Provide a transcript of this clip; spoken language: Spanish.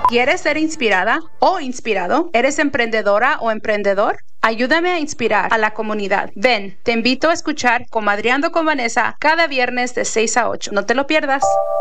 ¿Quieres ser inspirada o inspirado? ¿Eres emprendedora o emprendedor? Ayúdame a inspirar a la comunidad. Ven, te invito a escuchar Comadreando con Vanessa cada viernes de 6 a 8. No te lo pierdas.